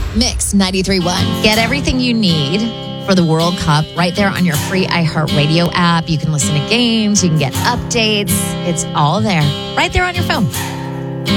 Mix 93.1. Get everything you need for the World Cup right there on your free iHeartRadio app. You can listen to games. You can get updates. It's all there right there on your phone.